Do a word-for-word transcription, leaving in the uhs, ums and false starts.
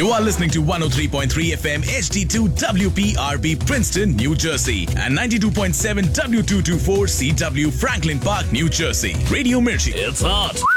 You are listening to one oh three point three F M H D two W P R P Princeton, New Jersey and ninety-two point seven W two twenty-four C W Franklin Park, New Jersey. Radio Mirchi. It's hot.